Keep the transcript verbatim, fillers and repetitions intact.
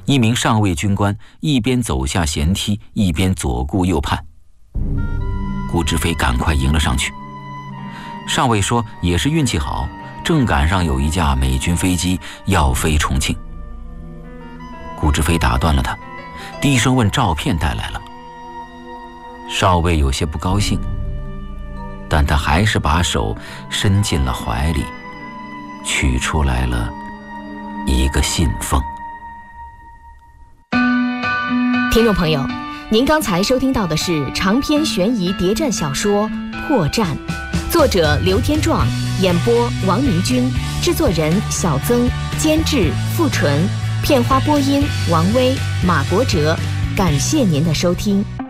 一名上尉军官一边走下舷梯，一边左顾右盼。顾志飞赶快迎了上去。上尉说也是运气好，正赶上有一架美军飞机要飞重庆。顾志飞打断了他，低声问照片带来了。少尉有些不高兴，但他还是把手伸进了怀里，取出来了一个信封。 听众朋友，您刚才收听到的是长篇悬疑谍战小说《破绽》，作者刘天壮，演播王明君，制作人小曾，监制付纯，片花播音王威、马国哲。感谢您的收听。